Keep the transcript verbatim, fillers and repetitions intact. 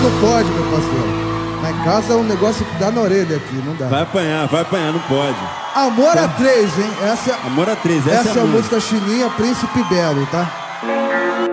não pode, meu parceiro. Lá em casa é um negócio que dá na orelha aqui, não dá. Vai apanhar, vai apanhar, não pode. Amor a três, hein? Essa, Amor a três, essa, essa é a é a música. música chininha Príncipe Belo, tá?